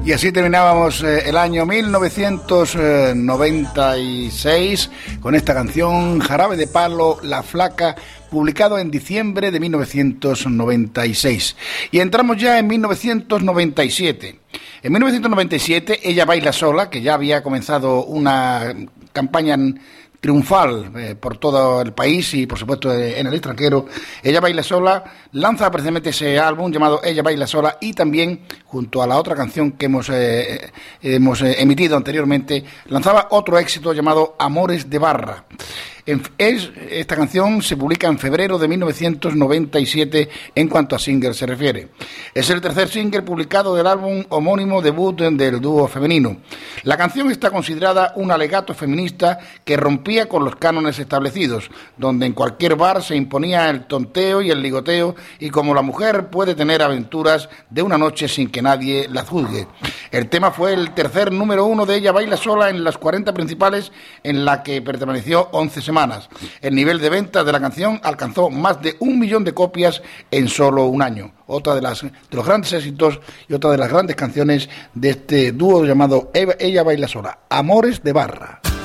Y así terminábamos el año 1996 con esta canción Jarabe de Palo, La Flaca, publicado en diciembre de 1996. Y entramos ya en 1997. En 1997 Ella Baila Sola, que ya había comenzado una campaña triunfal por todo el país y por supuesto en el extranjero. Ella Baila Sola lanza precisamente ese álbum llamado Ella Baila Sola, y también junto a la otra canción que hemos emitido anteriormente, lanzaba otro éxito llamado Amores de Barra. Esta canción se publica en febrero de 1997 en cuanto a single se refiere. Es el tercer single publicado del álbum homónimo debut del dúo femenino. La canción está considerada un alegato feminista que rompía con los cánones establecidos, donde en cualquier bar se imponía el tonteo y el ligoteo, y como la mujer puede tener aventuras de una noche sin que nadie la juzgue. El tema fue el tercer número 1 de Ella Baila Sola en las 40 principales, en la que permaneció 11 semanas. El nivel de ventas de la canción alcanzó más de 1 millón de copias en solo un año. Otra de los grandes éxitos y otra de las grandes canciones de este dúo llamado Ella Baila Sola, Amores de Barra.